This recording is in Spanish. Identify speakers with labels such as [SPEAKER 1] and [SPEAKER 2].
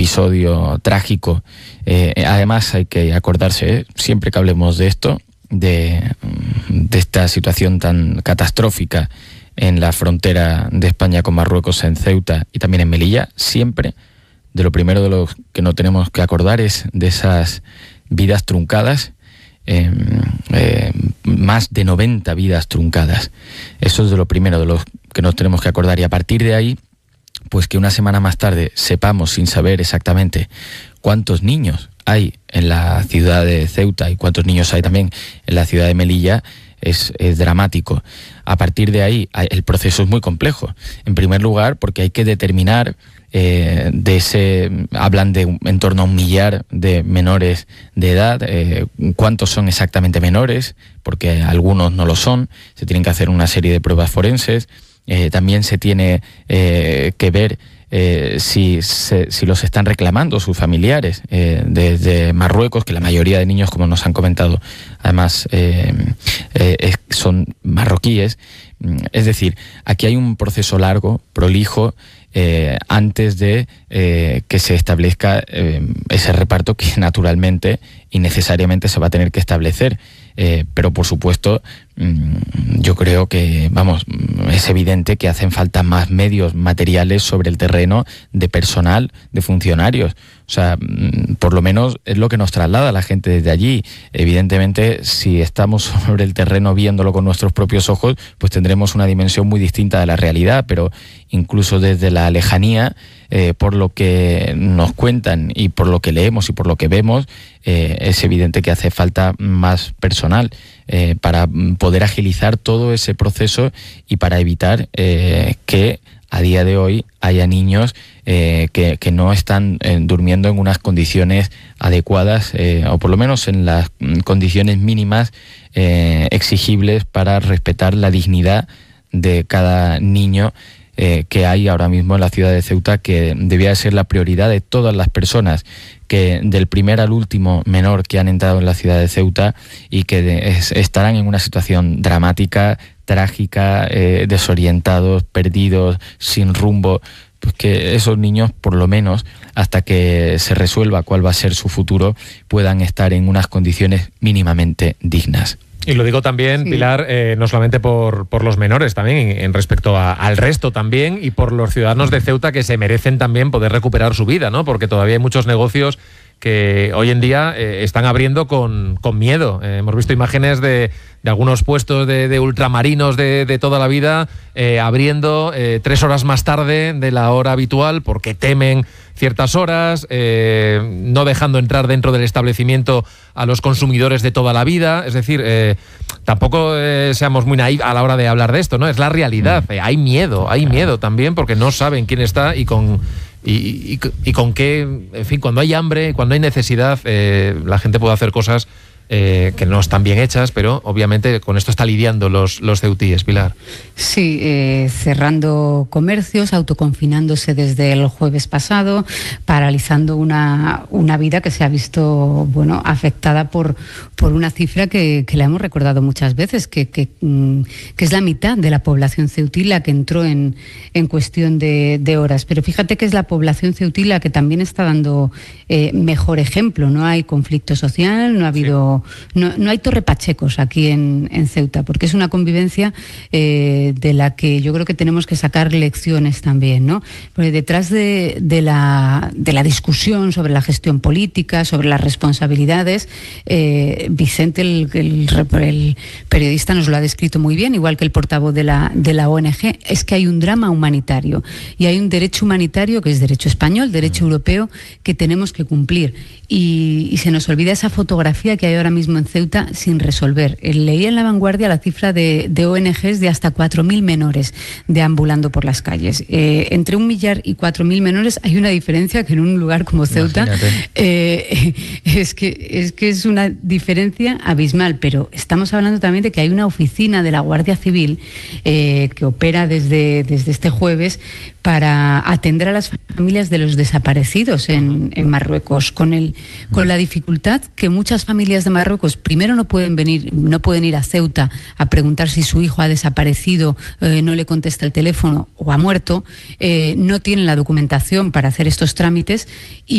[SPEAKER 1] episodio trágico. Además hay que acordarse, siempre que hablemos de esto, de esta situación tan catastrófica en la frontera de España con Marruecos, en Ceuta y también en Melilla, siempre de lo primero de lo que no tenemos que acordar es de esas vidas truncadas, más de 90 vidas truncadas. Eso es de lo primero de lo que nos tenemos que acordar, y a partir de ahí, pues que una semana más tarde sepamos, sin saber exactamente cuántos niños hay en la ciudad de Ceuta y cuántos niños hay también en la ciudad de Melilla, es dramático. A partir de ahí, el proceso es muy complejo. En primer lugar, porque hay que determinar hablan de en torno a 1 millar de menores de edad, cuántos son exactamente menores, porque algunos no lo son. Se tienen que hacer una serie de pruebas forenses. También se tiene que ver si los están reclamando sus familiares desde Marruecos, que la mayoría de niños, como nos han comentado, además son marroquíes. Es decir, aquí hay un proceso largo, prolijo, antes de que se establezca ese reparto que naturalmente y necesariamente se va a tener que establecer. Pero por supuesto, yo creo que, es evidente que hacen falta más medios materiales sobre el terreno, de personal, de funcionarios. O sea, por lo menos es lo que nos traslada la gente desde allí. Evidentemente, si estamos sobre el terreno viéndolo con nuestros propios ojos, pues tendremos una dimensión muy distinta de la realidad, pero incluso desde la lejanía, por lo que nos cuentan y por lo que leemos y por lo que vemos, es evidente que hace falta más personal para poder agilizar todo ese proceso y para evitar que a día de hoy haya niños que no están durmiendo en unas condiciones adecuadas, o por lo menos en las condiciones mínimas exigibles para respetar la dignidad de cada niño que hay ahora mismo en la ciudad de Ceuta, que debía ser la prioridad de todas las personas, que del primer al último menor que han entrado en la ciudad de Ceuta y que estarán en una situación dramática, trágica, desorientados, perdidos, sin rumbo, pues que esos niños, por lo menos, hasta que se resuelva cuál va a ser su futuro, puedan estar en unas condiciones mínimamente dignas.
[SPEAKER 2] Y lo digo también, sí, Pilar, no solamente por los menores, también en respecto al resto también, y por los ciudadanos de Ceuta, que se merecen también poder recuperar su vida, ¿no? Porque todavía hay muchos negocios que hoy en día están abriendo con miedo. Hemos visto imágenes de algunos puestos de ultramarinos de toda la vida abriendo 3 horas más tarde de la hora habitual porque temen ciertas horas, no dejando entrar dentro del establecimiento a los consumidores de toda la vida. Es decir, tampoco seamos muy naif a la hora de hablar de esto, ¿no? Es la realidad. Hay miedo también, porque no saben quién está y con qué, en fin, cuando hay hambre, cuando hay necesidad, la gente puede hacer cosas que no están bien hechas, pero obviamente con esto está lidiando los ceutíes, Pilar.
[SPEAKER 3] Sí, cerrando comercios, autoconfinándose desde el jueves pasado, paralizando una vida que se ha visto, afectada por una cifra que la hemos recordado muchas veces, que es la mitad de la población ceutí la que entró en cuestión de horas. Pero fíjate que es la población ceutí la que también está dando mejor ejemplo. No hay conflicto social, no ha habido... Sí. No hay torrepachecos aquí en Ceuta, porque es una convivencia de la que yo creo que tenemos que sacar lecciones también, ¿no? Porque detrás de la discusión sobre la gestión política, sobre las responsabilidades, Vicente, el periodista, nos lo ha descrito muy bien, igual que el portavoz de la ONG, es que hay un drama humanitario y hay un derecho humanitario que es derecho español, derecho europeo, que tenemos que cumplir. Y se nos olvida esa fotografía que hay ahora mismo en Ceuta sin resolver. Leí en La Vanguardia la cifra de ONGs de hasta 4.000 menores deambulando por las calles. Entre 1 millar y 4.000 menores hay una diferencia que en un lugar como Ceuta es que es una diferencia abismal, pero estamos hablando también de que hay una oficina de la Guardia Civil que opera desde este jueves para atender a las familias de los desaparecidos en Marruecos, con la dificultad que muchas familias de Marruecos primero no pueden ir a Ceuta a preguntar si su hijo ha desaparecido, no le contesta el teléfono o ha muerto, no tienen la documentación para hacer estos trámites